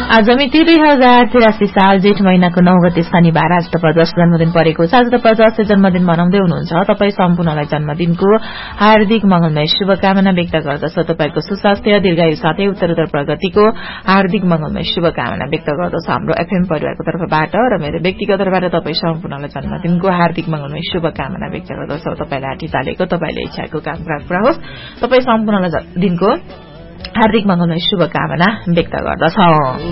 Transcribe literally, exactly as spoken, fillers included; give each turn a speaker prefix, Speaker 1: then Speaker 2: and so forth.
Speaker 1: आज मिति दुई हजार तिरासी साल जेठ महिनाको नौ गते शनिबार आज तपाईँ जस जन्मदिन परेको छ। आज तपाईँ जसले जन्मदिन मनाउँदै हुनुहुन्छ तपाईँ सम्पूर्णलाई जन्मदिनको हार्दिक मंगलमय शुभकामना व्यक्त गर्दछ। तपाईको सुस्वास्थ्य दीर्घायु साथै उत्तरोत्तर प्रगतिको हार्दिक मंगलमय शुभकामना व्यक्त गर्दछ हाम्रो एफएम परिवारको तर्फबाट र मेरो व्यक्तिगत तर्फबाट तपाईँ सम्पूर्णलाई जन्मदिनको हार्दिक मंगलमय शुभकामना व्यक्त गर्दछ। तपाईलाई आठी चालेको तपाईले इच्छाको काम प्राप्त होस्। तपाईँ सम्पूर्णलाई दिनको हार्दिक मंगलमय शुभकामना व्यक्त गर्दछ।